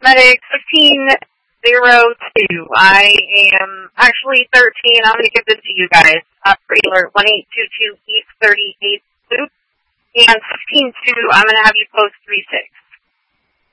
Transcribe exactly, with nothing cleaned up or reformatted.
Medic fifteen zero two. I am actually thirteen. I'm going to give this to you guys. Uh, Alert one eight two two East thirty-eighth Loop. And fifteen two, I'm going to have you post three six.